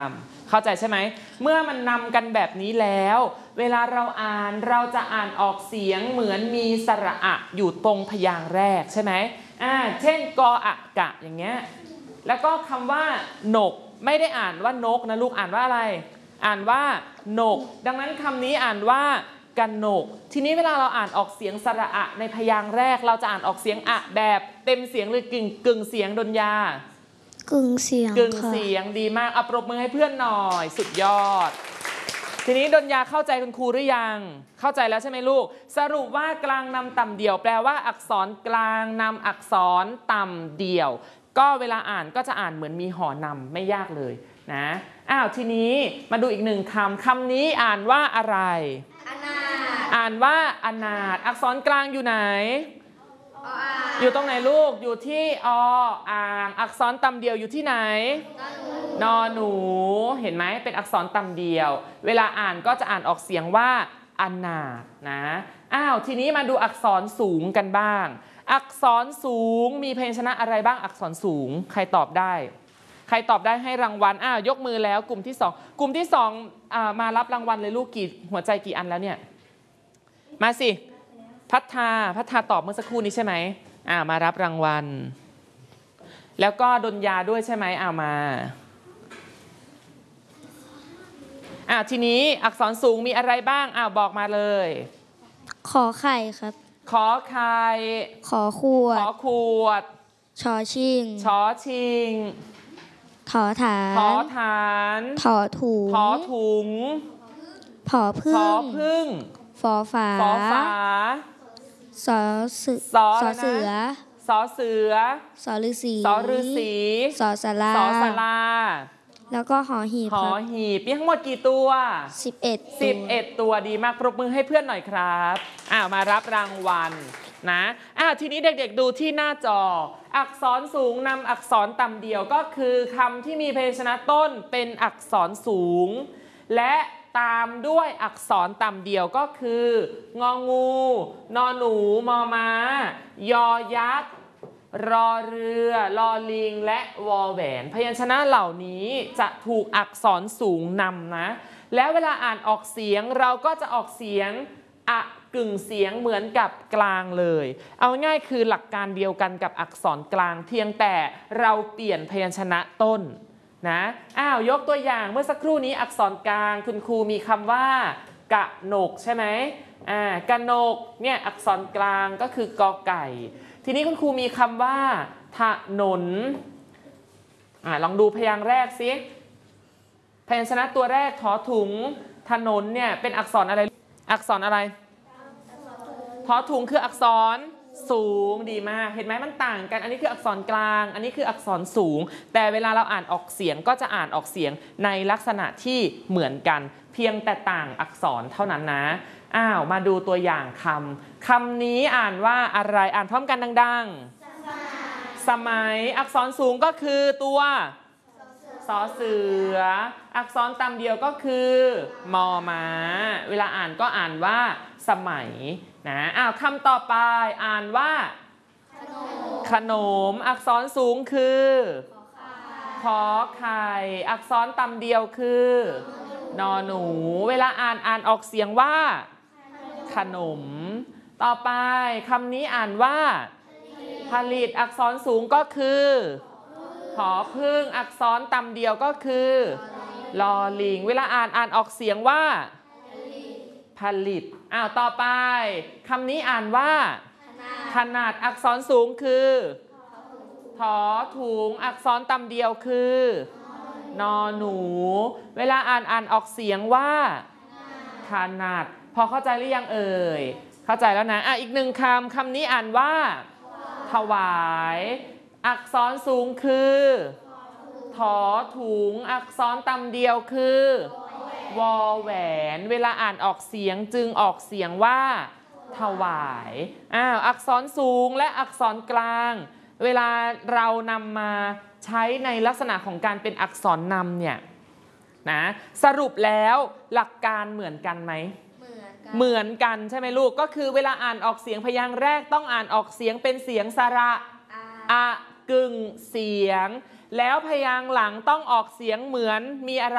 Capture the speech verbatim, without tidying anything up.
เข้าใจใช่ไหมเมื่อมันนำกันแบบนี้แล้วเวลาเราอ่านเราจะอ่านออกเสียงเหมือนมีสระอะอยู่ตรงพยางค์แรกใช่ไหมอ่าเช่นกออะกะอย่างเงี้ยแล้วก็คำว่าหนกไม่ได้อ่านว่านกนะลูกอ่านว่าอะไรอ่านว่าหนกดังนั้นคำนี้อ่านว่ากันหนกทีนี้เวลาเราอ่านออกเสียงสระอะในพยางค์แรกเราจะอ่านออกเสียงอะแบบเต็มเสียงหรือกึ่งกึ่งเสียงดนยากึ่งเสียงกึ่งเสียงดีมากเอาปรบมือให้เพื่อนหน่อยสุดยอดทีนี้ดนยาเข้าใจคุณครูหรือยังเข้าใจแล้วใช่ไหมลูกสรุปว่ากลางนำต่ำเดี่ยวแปลว่าอักษรกลางนำอักษรต่ำเดี่ยวก็เวลาอ่านก็จะอ่านเหมือนมีหอนำไม่ยากเลยนะอ้าวทีนี้มาดูอีกหนึ่งคำคำนี้อ่านว่าอะไรอนาถอ่านว่าอนาถอักษรกลางอยู่ไหนอยู่ตรงไหนลูกอยู่ที่ออ่างอักษรต่ำเดี่ยวอยู่ที่ไหนนอหนูเห็นไหมเป็นอักษรต่ำเดี่ยวเวลาอ่านก็จะอ่านออกเสียงว่าอนาถนะอ้าวทีนี้มาดูอักษรสูงกันบ้างอักษรสูงมีพยัญชนะอะไรบ้างอักษรสูงใครตอบได้ใครตอบได้ให้รางวัลอ้าวยกมือแล้วกลุ่มที่สองกลุ่มที่สองอ่ามารับรางวัลเลยลูกกี่หัวใจกี่อันแล้วเนี่ยมาสิพัฒนาพัฒนาตอบเมื่อสักครู่นี้ใช่ไหมอ่ามารับรางวัลแล้วก็ดนยาด้วยใช่ไหมอ่ามาอ่าทีนี้อักษรสูงมีอะไรบ้างอ่าบอกมาเลยขอไข่ครับขอไข่ขอขวดขอขวดชอชิงชอชิงถอฐานถอฐานถอถุงถอถุงผอพึ่งผอพึ่งฟอฝาฟอฝาสอเสือสอเสือสอเสือสอฤาษีสอฤาษีสอสาราสอสาราแล้วก็หอหีบหอหีบมีทั้งหมดกี่ตัวสิบเอ็ดสิบเอ็ดตัวดีมากปรบมือให้เพื่อนหน่อยครับอ้าวมารับรางวัลนะอ้าวทีนี้เด็กๆดูที่หน้าจออักษรสูงนำอักษรต่ำเดี่ยวก็คือคำที่มีพยัญชนะต้นเป็นอักษรสูงและตามด้วยอักษรต่ำเดี่ยวก็คืององูนอหนูมอม้ายอยักษ์รอเรือลอลิงและวอแหวนพยัญชนะเหล่านี้จะถูกอักษรสูงนำนะแล้วเวลาอ่านออกเสียงเราก็จะออกเสียงอะกึ่งเสียงเหมือนกับกลางเลยเอาง่ายคือหลักการเดียวกันกับอักษรกลางเพียงแต่เราเปลี่ยนพยัญชนะต้นนะอ้าวยกตัวอย่างเมื่อสักครู่นี้อักษรกลางคุณครูมีคำว่ากะหนกใช่ไหมอ่ากะหนกเนี่ยอักษรกลางก็คือกอไก่ทีนี้คุณครูมีคำว่าถนนอ่าลองดูพยางค์แรกสิพยัญชนะตัวแรกถอถุงถนนเนี่ยเป็นอักษรอะไรอักษรอะไรถอถุงคืออักษรสูงดีมากเห็นไหมมันต่างกันอันนี้คืออักษรกลางอันนี้คืออักษรสูงแต่เวลาเราอ่านออกเสียงก็จะอ่านออกเสียงในลักษณะที่เหมือนกันเพียงแต่ต่างอักษรเท่านั้นนะอ้าวมาดูตัวอย่างคำคำนี้อ่านว่าอะไรอ่านพร้อมกันดังๆสมัยอักษรสูงก็คือตัวสอเสืออักษรต่ำเดียวก็คือมอม้าเวลาอ่านก็อ่านว่าสมัยนะอ้าวคำต่อไปอ่านว่าขนมอักษรสูงคือขอไข่อักษรต่ำเดียวคือนอหนูเวลาอ่านอ่านออกเสียงว่าขนมต่อไปคำนี้อ่านว่าผลิตอักษรสูงก็คือผอพึ่งอักษรต่ำเดียวก็คือลอลิงเวลาอ่านอ่านออกเสียงว่าผลิตอ้าวต่อไปคำนี้อ่านว่าถนัดอักษรสูงคือถอถุงอักษรต่ำเดียวคือนอหนูเวลาอ่านอ่านออกเสียงว่าถนัดพอเข้าใจหรือยังเอ่ยเข้าใจแล้วนะอ่ะอีกหนึ่งคำคำนี้อ่านว่าถวายอักษรสูงคือถอถุงอักษรต่ำเดียวคือวอแหวนเวลาอ่านออกเสียงจึงออกเสียงว่าถวายอ้าวอักษรสูงและอักษรกลางเวลาเรานำมาใช้ในลักษณะของการเป็นอักษรนำเนี่ยนะสรุปแล้วหลักการเหมือนกันไหมเหมือนกันใช่ไหมลูกก็คือเวลาอ่านออกเสียงพยางค์แรกต้องอ่านออกเสียงเป็นเสียงสระอะกึ่งเสียงแล้วพยางค์หลังต้องออกเสียงเหมือนมีอะไร